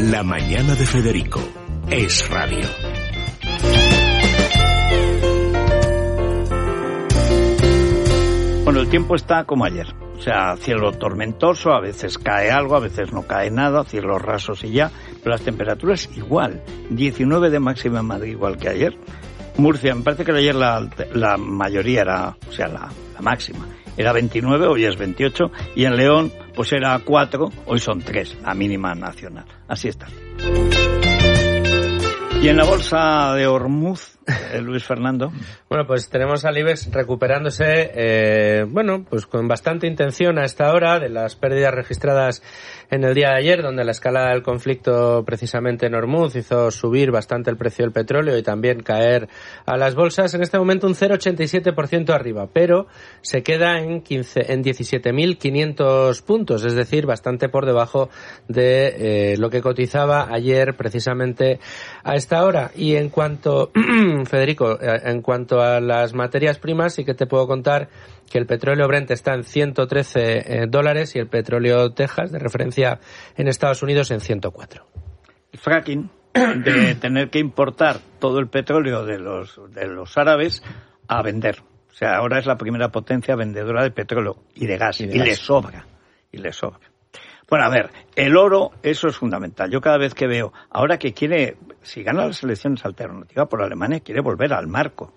La mañana de Federico es radio. Bueno, el tiempo está como ayer. O sea, cielo tormentoso, a veces cae algo, a veces no cae nada, cielos rasos y ya. Pero las temperaturas igual. 19 de máxima en Madrid, igual que ayer. Murcia, me parece que ayer la mayoría era, o sea, la máxima. Era 29, hoy es 28. Y en León, pues era 4, hoy son 3, la mínima nacional. Así está. Y en la bolsa de Ormuz, Luis Fernando. Bueno, pues tenemos al IBEX recuperándose, pues con bastante intención a esta hora de las pérdidas registradas en el día de ayer, donde la escalada del conflicto precisamente en Ormuz hizo subir bastante el precio del petróleo y también caer a las bolsas. En este momento un 0,87% arriba, pero se queda en 17.500 puntos, es decir, bastante por debajo de lo que cotizaba ayer precisamente a esta hora. Y en cuanto Federico, en cuanto a las materias primas, sí que te puedo contar que el petróleo Brent está en $113 y el petróleo Texas de referencia en Estados Unidos en 104. El fracking, de tener que importar todo el petróleo de los árabes a vender. O sea, ahora es la primera potencia vendedora de petróleo y de gas. Y le sobra. Bueno, a ver, el oro, eso es fundamental. Yo cada vez que veo, ahora que quiere, si gana las elecciones alternativas por Alemania, quiere volver al marco.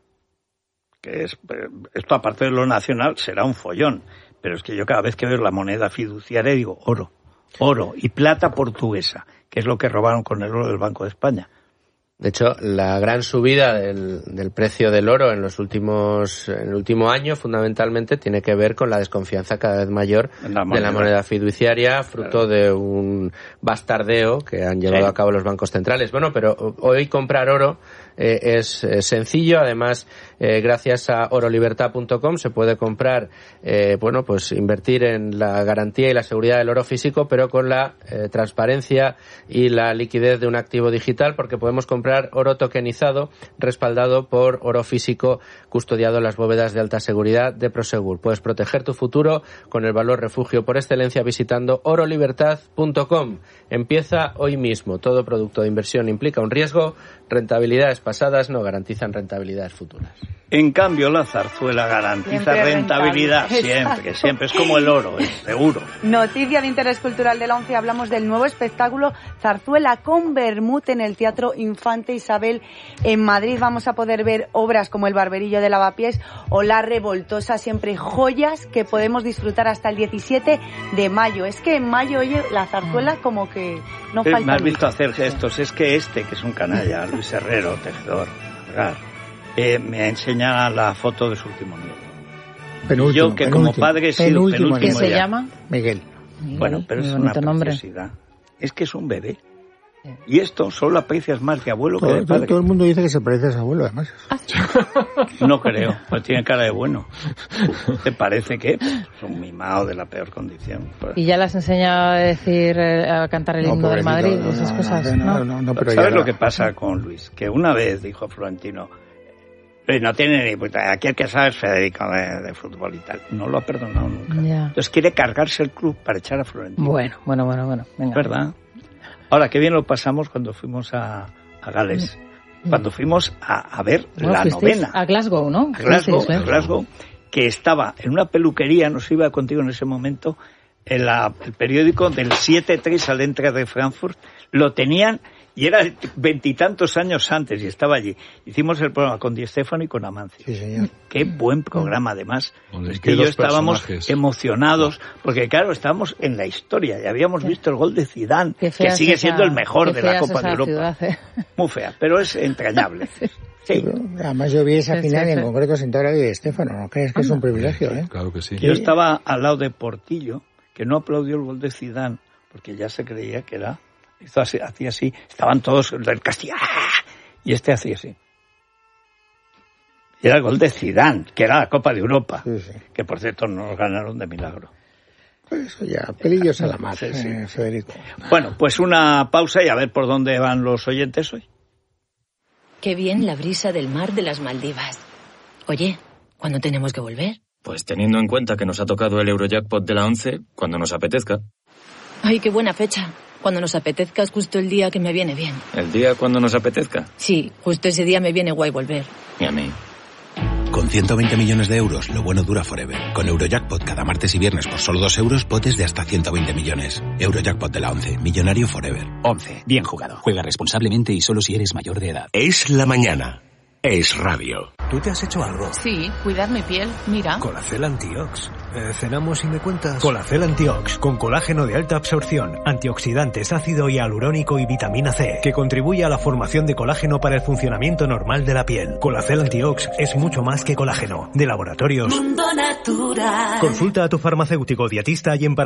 Que es, esto aparte de lo nacional será un follón. Pero es que yo cada vez que veo la moneda fiduciaria digo oro y plata portuguesa, que es lo que robaron con el oro del Banco de España. De hecho, la gran subida del precio del oro en el último año, fundamentalmente, tiene que ver con la desconfianza cada vez mayor de la moneda fiduciaria, fruto de un bastardeo que han llevado a cabo los bancos centrales. Bueno, pero hoy comprar oro es sencillo. Además, gracias a orolibertad.com se puede comprar, pues invertir en la garantía y la seguridad del oro físico, pero con la transparencia y la liquidez de un activo digital, porque podemos comprar oro tokenizado respaldado por oro físico custodiado en las bóvedas de alta seguridad de Prosegur. Puedes proteger tu futuro con el valor refugio por excelencia visitando orolibertad.com. Empieza hoy mismo. Todo producto de inversión implica un riesgo. Rentabilidades pasadas no garantizan rentabilidades futuras. En cambio, la zarzuela garantiza rentabilidad siempre. Es como el oro, es seguro. Noticia de interés cultural del 11. Hablamos del nuevo espectáculo Zarzuela con Bermud en el Teatro Infante Isabel en Madrid. Vamos a poder ver obras como El Barberillo de Lavapiés o La Revoltosa, siempre joyas que podemos disfrutar hasta el 17 de mayo. Es que en mayo, oye, la zarzuela como que no falta. Me has visto hacer gestos. Es que que es un canalla, Luis Herrero, tejedor, me enseña la foto de su último nieto. Penúltimo, yo que como padre he sido penúltimo. ¿Qué se llama? Miguel. Bueno, pero es una preciosidad. Es que es un bebé. Y esto solo aprecias más de abuelo que de padre. Todo el mundo dice que se parece a su abuelo, además. No creo, pues tiene cara de bueno. ¿Te parece que es un mimado de la peor condición? ¿Y ya le has enseñado a cantar el himno del Madrid y esas cosas? No, pero ¿sabes lo que pasa con Luis? Que una vez dijo Florentino, no tiene ni puta, aquí el que sabe es Federico de fútbol y tal. No lo ha perdonado nunca. Ya. Entonces quiere cargarse el club para echar a Florentino. Bueno. Venga. ¿Verdad? Ahora, qué bien lo pasamos cuando fuimos a Gales. Cuando fuimos a ver la novena. A Glasgow, ¿no? A Glasgow, que estaba en una peluquería, no se iba contigo en ese momento, el periódico del 7-3 al Eintracht de Frankfurt, lo tenían y era 20 y tantos años antes y estaba allí. Hicimos el programa con Di Stéfano y con Amancio. Sí, señor. Qué buen programa, además. Es que yo estábamos emocionados, porque claro, estábamos en la historia y habíamos visto el gol de Zidane, que sigue siendo el mejor de la Copa de Europa. Muy fea, pero es entrañable. Sí. Además yo vi esa final y en concreto sentado a Di Stéfano. ¿No crees que es un privilegio? Claro que sí. Yo estaba al lado de Portillo, que no aplaudió el gol de Zidane, porque ya se creía que era... hacía así, estaban todos del Castilla, y este hacía así. Y era el gol de Zidane, que era la Copa de Europa, que por cierto no nos ganaron de milagro. Pues eso ya, pelillos a la mar, Federico. Bueno, pues una pausa y a ver por dónde van los oyentes hoy. Qué bien la brisa del mar de las Maldivas. Oye, ¿cuándo tenemos que volver? Pues teniendo en cuenta que nos ha tocado el Eurojackpot de la 11, cuando nos apetezca. Ay, qué buena fecha. Cuando nos apetezca es justo el día que me viene bien. ¿El día cuando nos apetezca? Sí, justo ese día me viene guay volver. ¿Y a mí? Con 120 millones de euros, lo bueno dura forever. Con Eurojackpot cada martes y viernes por solo 2 euros, potes de hasta 120 millones. Eurojackpot de la 11. Millonario forever. 11. Bien jugado. Juega responsablemente y solo si eres mayor de edad. Es la mañana. Es radio. ¿Tú te has hecho algo? Sí, cuidar mi piel. Mira. Colacel Antiox. ¿Cenamos y me cuentas? Colacel Antiox, con colágeno de alta absorción, antioxidantes, ácido hialurónico y vitamina C, que contribuye a la formación de colágeno para el funcionamiento normal de la piel. Colacel Antiox es mucho más que colágeno. De Laboratorios Mundo Natural. Consulta a tu farmacéutico dietista y en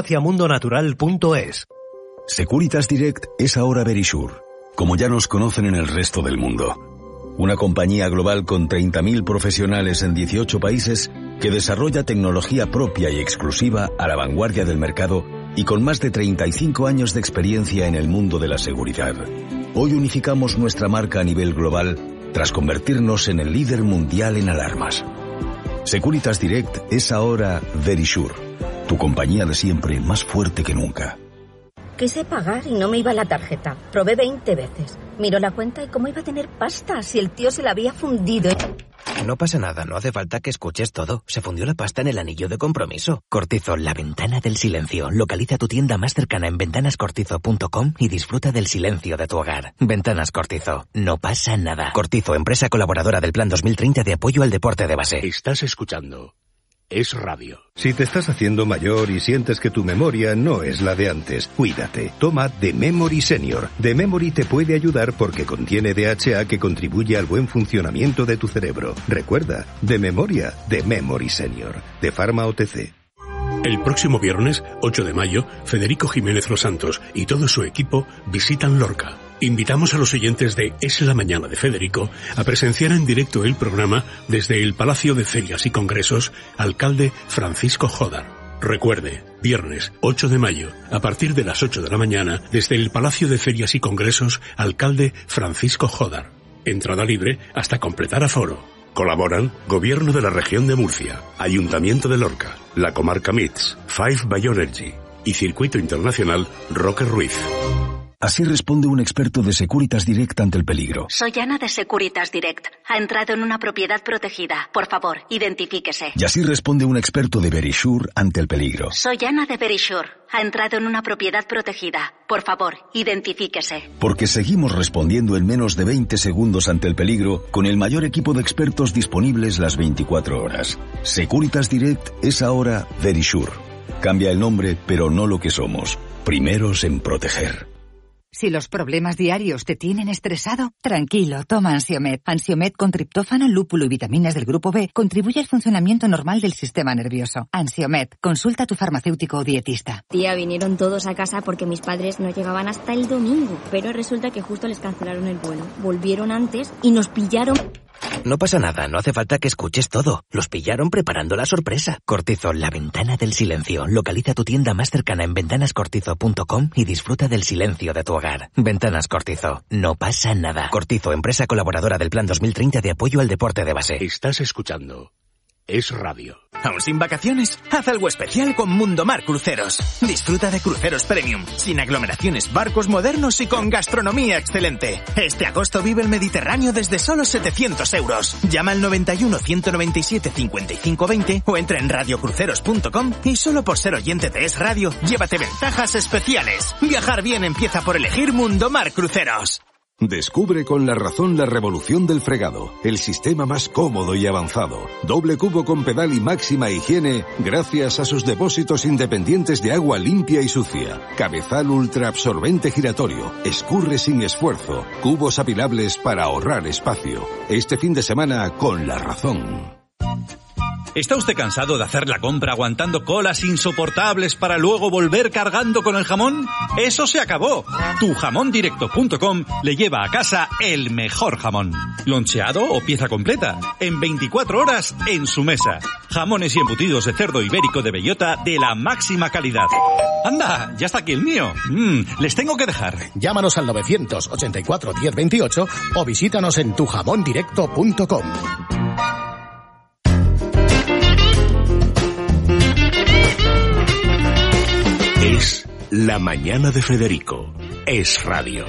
parafarmaciamundonatural.es. Securitas Direct es ahora Verisure, como ya nos conocen en el resto del mundo. Una compañía global con 30.000 profesionales en 18 países que desarrolla tecnología propia y exclusiva a la vanguardia del mercado y con más de 35 años de experiencia en el mundo de la seguridad. Hoy unificamos nuestra marca a nivel global tras convertirnos en el líder mundial en alarmas. Securitas Direct es ahora Verisure, tu compañía de siempre más fuerte que nunca. Quise pagar y no me iba la tarjeta. Probé 20 veces. Miró la cuenta y cómo iba a tener pasta si el tío se la había fundido. No pasa nada, no hace falta que escuches todo. Se fundió la pasta en el anillo de compromiso. Cortizo, la ventana del silencio. Localiza tu tienda más cercana en ventanascortizo.com y disfruta del silencio de tu hogar. Ventanas Cortizo. No pasa nada. Cortizo, empresa colaboradora del Plan 2030 de apoyo al deporte de base. Estás escuchando Es Radio. Si te estás haciendo mayor y sientes que tu memoria no es la de antes, cuídate. Toma The Memory Senior. The Memory te puede ayudar porque contiene DHA que contribuye al buen funcionamiento de tu cerebro. Recuerda, de memoria, The Memory Senior. De Pharma OTC. El próximo viernes, 8 de mayo, Federico Jiménez Los Santos y todo su equipo visitan Lorca. Invitamos a los oyentes de Es la Mañana de Federico a presenciar en directo el programa desde el Palacio de Ferias y Congresos, alcalde Francisco Jodar. Recuerde, viernes 8 de mayo, a partir de las 8 de la mañana, desde el Palacio de Ferias y Congresos, alcalde Francisco Jodar. Entrada libre hasta completar aforo. Colaboran Gobierno de la Región de Murcia, Ayuntamiento de Lorca, la Comarca MITS, Five Bioenergy y Circuito Internacional Roque Ruiz. Así responde un experto de Securitas Direct ante el peligro. Soy Ana de Securitas Direct. Ha entrado en una propiedad protegida. Por favor, identifíquese. Y así responde un experto de Verisure ante el peligro. Soy Ana de Verisure. Ha entrado en una propiedad protegida. Por favor, identifíquese. Porque seguimos respondiendo en menos de 20 segundos ante el peligro con el mayor equipo de expertos disponibles las 24 horas. Securitas Direct es ahora Verisure. Cambia el nombre, pero no lo que somos. Primeros en proteger. Si los problemas diarios te tienen estresado, tranquilo, toma Ansiomed. Ansiomed con triptófano, lúpulo y vitaminas del grupo B contribuye al funcionamiento normal del sistema nervioso. Ansiomed, consulta a tu farmacéutico o dietista. Tía, vinieron todos a casa porque mis padres no llegaban hasta el domingo, pero resulta que justo les cancelaron el vuelo. Volvieron antes y nos pillaron... No pasa nada, no hace falta que escuches todo. Los pillaron preparando la sorpresa. Cortizo, la ventana del silencio. Localiza tu tienda más cercana en ventanascortizo.com y disfruta del silencio de tu hogar. Ventanas Cortizo. No pasa nada. Cortizo, empresa colaboradora del Plan 2030 de apoyo al deporte de base. Estás escuchando Es Radio. ¿Aún sin vacaciones? Haz algo especial con Mundomar Cruceros. Disfruta de cruceros premium, sin aglomeraciones, barcos modernos y con gastronomía excelente. Este agosto vive el Mediterráneo desde solo 700 euros. Llama al 91 197 55 20 o entra en radiocruceros.com y solo por ser oyente de Es Radio, llévate ventajas especiales. Viajar bien empieza por elegir Mundomar Cruceros. Descubre con La Razón la revolución del fregado, el sistema más cómodo y avanzado. Doble cubo con pedal y máxima higiene gracias a sus depósitos independientes de agua limpia y sucia. Cabezal ultraabsorbente giratorio, escurre sin esfuerzo, cubos apilables para ahorrar espacio. Este fin de semana con La Razón. ¿Está usted cansado de hacer la compra aguantando colas insoportables para luego volver cargando con el jamón? ¡Eso se acabó! Tujamondirecto.com le lleva a casa el mejor jamón. Loncheado o pieza completa. En 24 horas en su mesa. Jamones y embutidos de cerdo ibérico de bellota de la máxima calidad. ¡Anda! Ya está aquí el mío. Les tengo que dejar. Llámanos al 984 1028 o visítanos en tujamondirecto.com. Es La mañana de Federico. Es radio.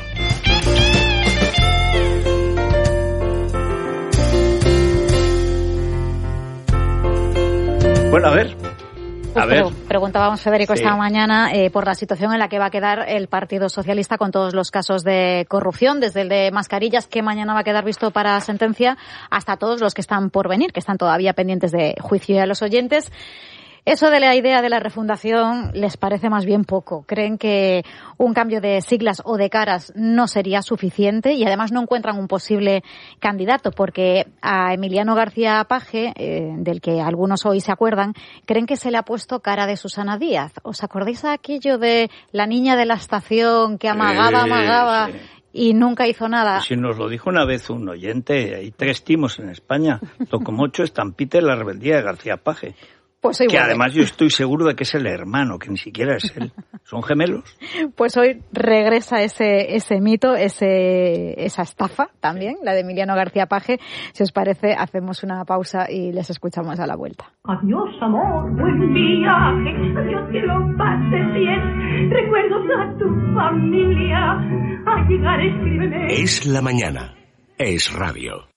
Bueno, a ver. Preguntábamos, Federico, Sí. esta mañana por la situación en la que va a quedar el Partido Socialista con todos los casos de corrupción, desde el de mascarillas, que mañana va a quedar visto para sentencia, hasta todos los que están por venir, que están todavía pendientes de juicio. Y a los oyentes, eso de la idea de la refundación les parece más bien poco. Creen que un cambio de siglas o de caras no sería suficiente y además no encuentran un posible candidato porque a Emiliano García Paje, del que algunos hoy se acuerdan, creen que se le ha puesto cara de Susana Díaz. ¿Os acordáis de aquello de la niña de la estación que amagaba Sí. y nunca hizo nada? Si nos lo dijo una vez un oyente, hay 3 timos en España, Tocomocho, Estampita y La Rebeldía de García Paje. Pues hoy que vuelve. además yo estoy seguro de que es el hermano, que ni siquiera es él. ¿Son gemelos? Pues hoy regresa ese mito, esa estafa también, la de Emiliano García Paje. Si os parece, hacemos una pausa y les escuchamos a la vuelta. Adiós, amor, buen viaje. Adiós, que lo pases bien. Recuerdos a tu familia. Al llegar, escríbeme. Es la mañana. Es radio.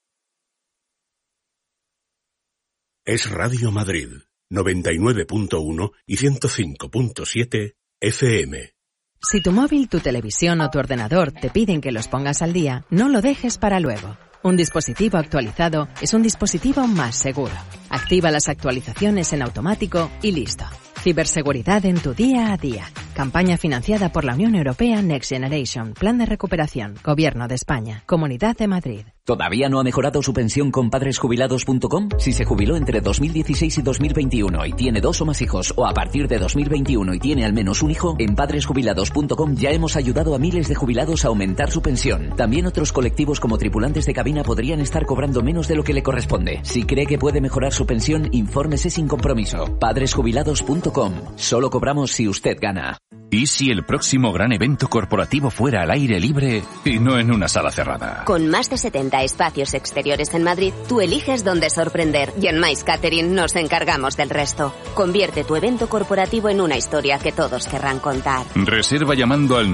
Es Radio Madrid. 99.1 y 105.7 FM. Si tu móvil, tu televisión o tu ordenador te piden que los pongas al día, no lo dejes para luego. Un dispositivo actualizado es un dispositivo más seguro. Activa las actualizaciones en automático y listo. Ciberseguridad en tu día a día. Campaña financiada por la Unión Europea Next Generation. Plan de recuperación. Gobierno de España. Comunidad de Madrid. ¿Todavía no ha mejorado su pensión con padresjubilados.com? Si se jubiló entre 2016 y 2021 y tiene 2 o más hijos, o a partir de 2021 y tiene al menos un hijo, en padresjubilados.com ya hemos ayudado a miles de jubilados a aumentar su pensión. También otros colectivos como tripulantes de cabina podrían estar cobrando menos de lo que le corresponde. Si cree que puede mejorar su pensión, infórmese sin compromiso. Padresjubilados.com. Solo cobramos si usted gana. ¿Y si el próximo gran evento corporativo fuera al aire libre y no en una sala cerrada? Con más de 70 espacios exteriores en Madrid, tú eliges dónde sorprender y en Mais Catering nos encargamos del resto. Convierte tu evento corporativo en una historia que todos querrán contar. Reserva llamando al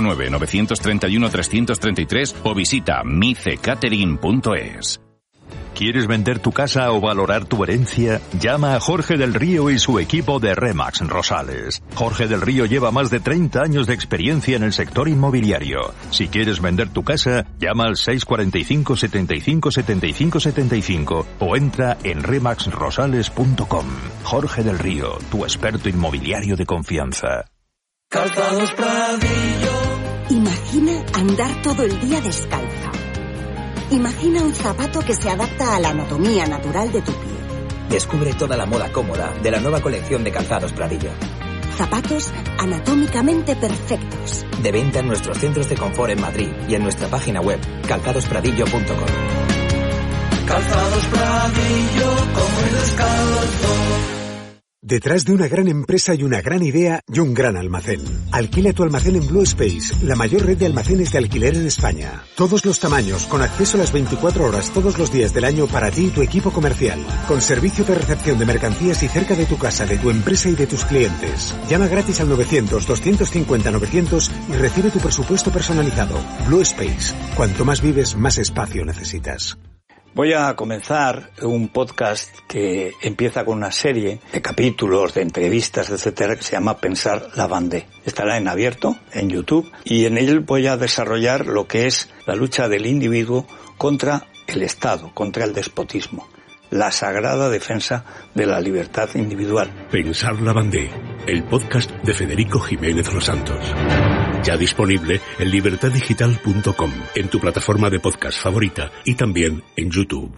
919-931-333 o visita micecatering.es. ¿Quieres vender tu casa o valorar tu herencia? Llama a Jorge del Río y su equipo de Remax Rosales. Jorge del Río lleva más de 30 años de experiencia en el sector inmobiliario. Si quieres vender tu casa, llama al 645 75 75 75 o entra en remaxrosales.com. Jorge del Río, tu experto inmobiliario de confianza. Calzados Pradillo. Imagina andar todo el día descalza. Imagina un zapato que se adapta a la anatomía natural de tu pie. Descubre toda la moda cómoda de la nueva colección de Calzados Pradillo. Zapatos anatómicamente perfectos. De venta en nuestros centros de confort en Madrid y en nuestra página web, calzadospradillo.com. Calzados Pradillo, como el descalzo. Detrás de una gran empresa y una gran idea y un gran almacén. Alquila tu almacén en Blue Space, la mayor red de almacenes de alquiler en España. Todos los tamaños, con acceso a las 24 horas todos los días del año para ti y tu equipo comercial. Con servicio de recepción de mercancías y cerca de tu casa, de tu empresa y de tus clientes. Llama gratis al 900-250-900 y recibe tu presupuesto personalizado. Blue Space. Cuanto más vives, más espacio necesitas. Voy a comenzar un podcast que empieza con una serie de capítulos, de entrevistas, etcétera, que se llama Pensar la Vendée. Estará en abierto, en YouTube, y en él voy a desarrollar lo que es la lucha del individuo contra el Estado, contra el despotismo. La sagrada defensa de la libertad individual. Pensar la Vendée, el podcast de Federico Jiménez Los Santos. Ya disponible en libertaddigital.com, en tu plataforma de podcast favorita y también en YouTube.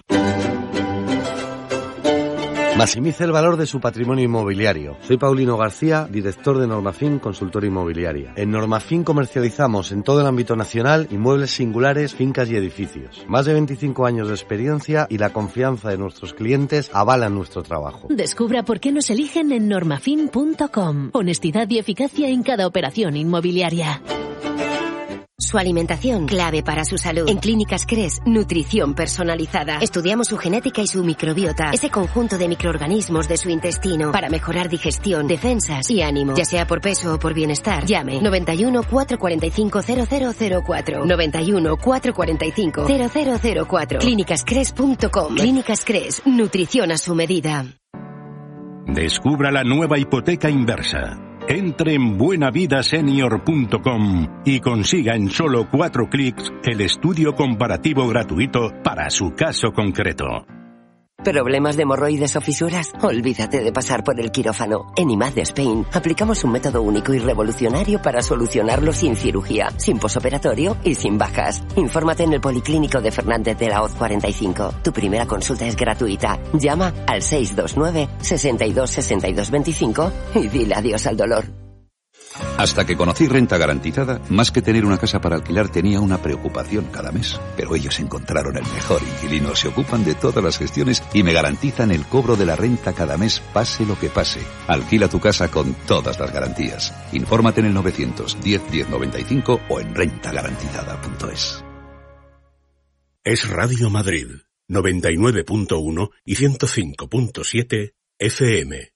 Maximice el valor de su patrimonio inmobiliario. Soy Paulino García, director de Normafin Consultora Inmobiliaria. En Normafin comercializamos en todo el ámbito nacional inmuebles singulares, fincas y edificios. Más de 25 años de experiencia y la confianza de nuestros clientes avalan nuestro trabajo. Descubra por qué nos eligen en normafin.com. Honestidad y eficacia en cada operación inmobiliaria. Su alimentación, clave para su salud. En Clínicas Cres, nutrición personalizada. Estudiamos su genética y su microbiota, ese conjunto de microorganismos de su intestino, para mejorar digestión, defensas y ánimo. Ya sea por peso o por bienestar, llame 91 445 0004. 91 445 0004. Clínicascres.com. Clínicas Cres, nutrición a su medida. Descubra la nueva hipoteca inversa. Entre en buenavidasenior.com y consiga en solo 4 clics el estudio comparativo gratuito para su caso concreto. ¿Problemas de hemorroides o fisuras? Olvídate de pasar por el quirófano. En IMAD de Spain aplicamos un método único y revolucionario para solucionarlo sin cirugía, sin posoperatorio y sin bajas. Infórmate en el Policlínico de Fernández de la Hoz 45. Tu primera consulta es gratuita. Llama al 629 62 62 25 y dile adiós al dolor. Hasta que conocí Renta Garantizada, más que tener una casa para alquilar tenía una preocupación cada mes. Pero ellos encontraron el mejor inquilino, se ocupan de todas las gestiones y me garantizan el cobro de la renta cada mes, pase lo que pase. Alquila tu casa con todas las garantías. Infórmate en el 910 1095 o en rentagarantizada.es. Es Radio Madrid, 99.1 y 105.7 FM.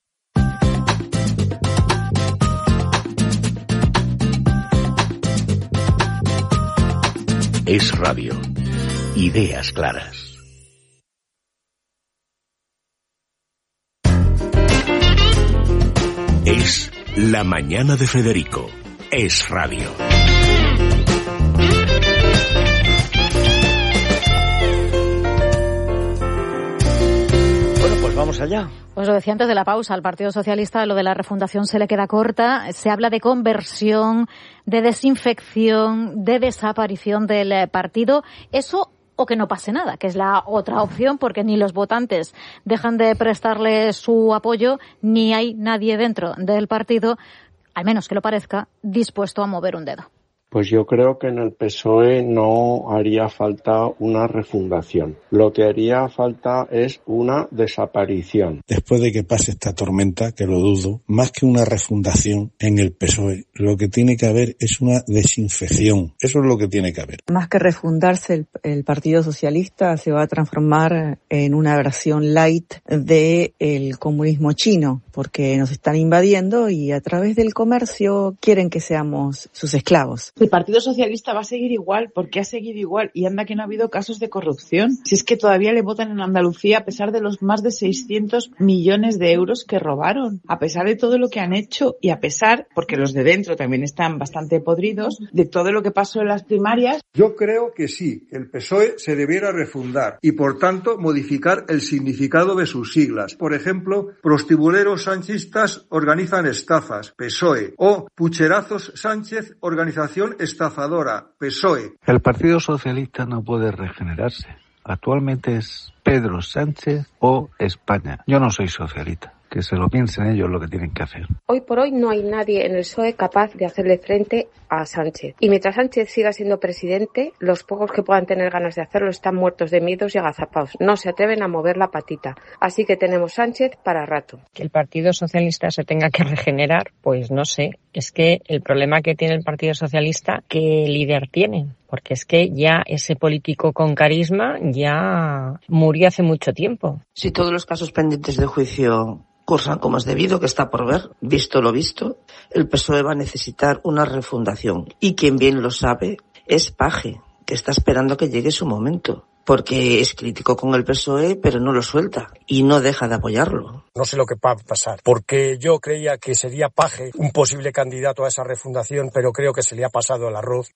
Es radio. Ideas claras. Es La Mañana de Federico. Es radio. Bueno, pues vamos allá. Pues lo decía antes de la pausa, al Partido Socialista lo de la refundación se le queda corta. Se habla de conversión, de desinfección, de desaparición del partido. Eso o que no pase nada, que es la otra opción, porque ni los votantes dejan de prestarle su apoyo, ni hay nadie dentro del partido, al menos que lo parezca, dispuesto a mover un dedo. Pues yo creo que en el PSOE no haría falta una refundación. Lo que haría falta es una desaparición. Después de que pase esta tormenta, que lo dudo, más que una refundación en el PSOE, lo que tiene que haber es una desinfección. Eso es lo que tiene que haber. Más que refundarse, el Partido Socialista se va a transformar en una versión light del comunismo chino, porque nos están invadiendo y a través del comercio quieren que seamos sus esclavos. El Partido Socialista va a seguir igual, porque ha seguido igual, y anda que no ha habido casos de corrupción. Si es que todavía le votan en Andalucía a pesar de los más de 600 millones de euros que robaron, a pesar de todo lo que han hecho y a pesar, porque los de dentro también están bastante podridos, de todo lo que pasó en las primarias. Yo creo que sí, el PSOE se debiera refundar y por tanto modificar el significado de sus siglas. Por ejemplo, prostibuleros sanchistas organizan estafas, PSOE, o pucherazos Sánchez, organización estafadora, PSOE. El Partido Socialista no puede regenerarse. Actualmente es Pedro Sánchez o España. Yo no soy socialista. Que se lo piensen ellos lo que tienen que hacer. Hoy por hoy no hay nadie en el PSOE capaz de hacerle frente a Sánchez. Y mientras Sánchez siga siendo presidente, los pocos que puedan tener ganas de hacerlo están muertos de miedos y agazapados. No se atreven a mover la patita. Así que tenemos Sánchez para rato. Que el Partido Socialista se tenga que regenerar, pues no sé. Es que el problema que tiene el Partido Socialista, ¿qué líder tienen? Porque es que ya ese político con carisma ya murió hace mucho tiempo. Si todos los casos pendientes de juicio cursan como es debido, que está por ver, visto lo visto, el PSOE va a necesitar una refundación. Y quien bien lo sabe es Paje, que está esperando que llegue su momento. Porque es crítico con el PSOE, pero no lo suelta y no deja de apoyarlo. No sé lo que va a pasar, porque yo creía que sería Paje un posible candidato a esa refundación, pero creo que se le ha pasado el arroz.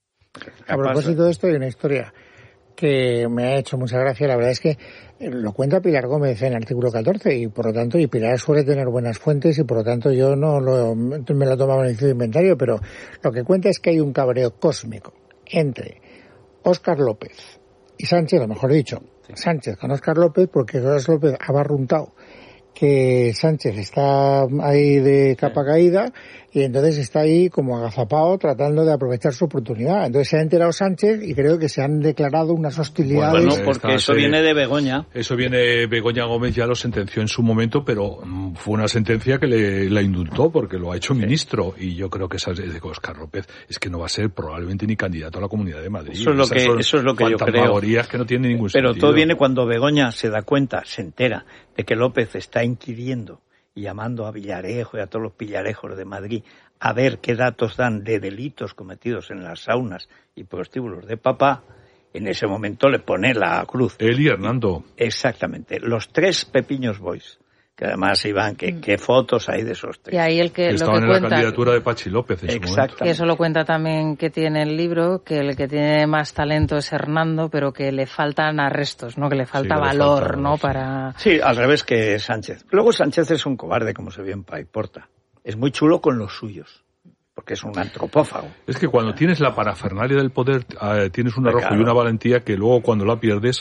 A propósito de esto, hay una historia que me ha hecho mucha gracia. La verdad es que lo cuenta Pilar Gómez en el artículo 14 y por lo tanto, y Pilar suele tener buenas fuentes y por lo tanto yo no me lo tomaba en el inventario, pero lo que cuenta es que hay un cabreo cósmico entre Óscar López y Sánchez, o mejor dicho, Sánchez con Óscar López, porque Óscar López ha barruntado que Sánchez está ahí de capa caída y entonces está ahí como agazapado tratando de aprovechar su oportunidad. Entonces se ha enterado Sánchez y creo que se han declarado unas hostilidades. Bueno, porque eso viene de Begoña. Eso viene, Begoña Gómez ya lo sentenció en su momento, pero fue una sentencia que la indultó porque lo ha hecho ministro, y yo creo que esa es de Óscar López, es que no va a ser probablemente ni candidato a la Comunidad de Madrid. Eso es lo que yo creo. Que no tienen ningún pero sentido. Todo viene cuando Begoña se da cuenta, se entera de que López está inquiriendo y llamando a Villarejo y a todos los pillarejos de Madrid a ver qué datos dan de delitos cometidos en las saunas y prostíbulos de papá. En ese momento le pone la cruz. Él y Hernando. Exactamente. Los 3 Pepiños Boys. Que además iban, qué fotos hay de esos 3. Y ahí lo que estaban en cuenta, la candidatura de Pachi López en su momento. Que eso lo cuenta también que tiene el libro, que el que tiene más talento es Hernando, pero que le faltan arrestos, ¿no? Que le falta valor, ¿no? Para... Sí, al revés que Sánchez. Luego Sánchez es un cobarde, como se vio en Paiporta. Es muy chulo con los suyos, porque es un antropófago. Es que cuando tienes la parafernalia del poder, tienes un arrojo y una valentía que luego cuando la pierdes,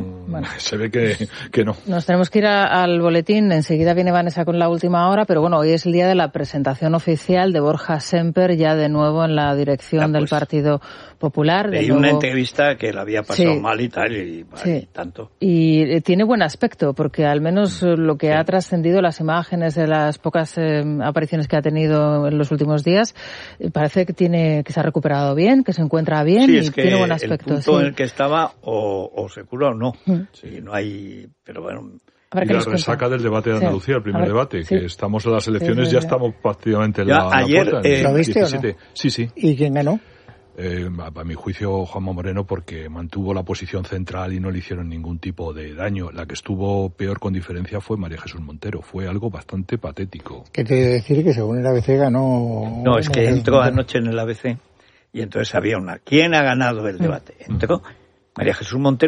se ve que no. Nos tenemos que ir al boletín, enseguida viene Vanessa con la última hora, pero bueno, hoy es el día de la presentación oficial de Borja Semper, ya de nuevo en la dirección del Partido Popular. Leí una entrevista que le había pasado mal y tal, y tanto. Y tiene buen aspecto, porque al menos lo que ha trascendido, las imágenes de las pocas apariciones que ha tenido en los últimos días, parece que se ha recuperado bien, que se encuentra bien y tiene buen aspecto. El punto en el que estaba o se cura o no. Sí, no hay, pero bueno. Y la resaca del debate de Andalucía, el primer debate, que estamos en las elecciones, ya estamos prácticamente en la puerta. ¿Lo viste o no? Sí. ¿Y quién ganó? A mi juicio, Juanma Moreno, porque mantuvo la posición central y no le hicieron ningún tipo de daño. La que estuvo peor con diferencia fue María Jesús Montero. Fue algo bastante patético. ¿Qué te debe decir que según el ABC ganó? No, es que entró anoche en el ABC y entonces había ¿quién ha ganado el debate? Entró María Jesús Montero.